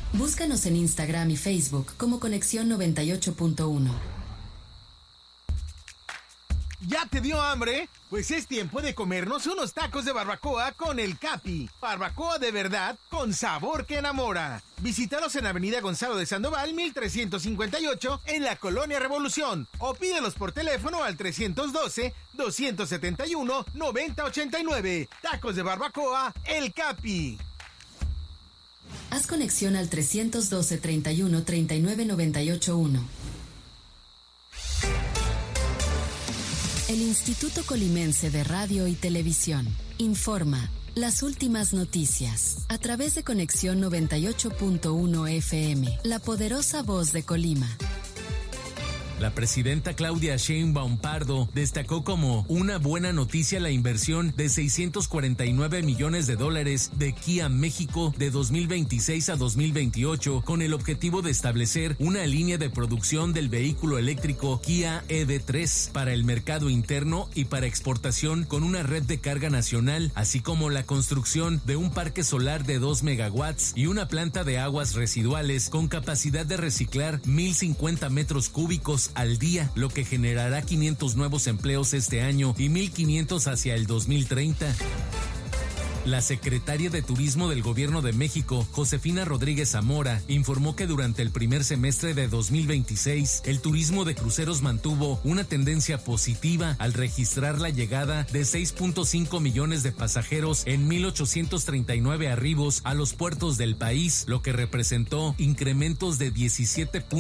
Búscanos en Instagram y Facebook como Conexión 98.1. ¿Ya te dio hambre? Pues es tiempo de comernos unos tacos de barbacoa con el Capi. Barbacoa de verdad, con sabor que enamora. Visítalos en Avenida Gonzalo de Sandoval, 1358, en la Colonia Revolución. O pídelos por teléfono al 312-271-9089. Tacos de barbacoa, el Capi. Haz conexión al 312-31-3998-1. El Instituto Colimense de Radio y Televisión informa las últimas noticias a través de Conexión 98.1 FM, la poderosa voz de Colima. La presidenta Claudia Sheinbaum Pardo destacó como una buena noticia la inversión de $649 millones de Kia México de 2026 a 2028 con el objetivo de establecer una línea de producción del vehículo eléctrico Kia EV3 para el mercado interno y para exportación con una red de carga nacional, así como la construcción de un parque solar de 2 megawatts y una planta de aguas residuales con capacidad de reciclar 1,050 metros cúbicos al día, lo que generará 500 nuevos empleos este año y 1,500 hacia el 2030. La secretaria de Turismo del Gobierno de México, Josefina Rodríguez Zamora, informó que durante el primer semestre de 2026, el turismo de cruceros mantuvo una tendencia positiva al registrar la llegada de 6.5 millones de pasajeros en 1,839 arribos a los puertos del país, lo que representó incrementos de 17